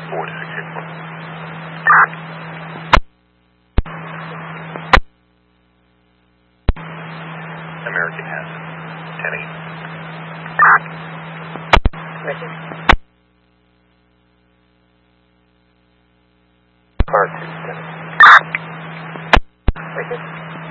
4 to 684. American has 10-8. Richard. Car 2, 10. Richard.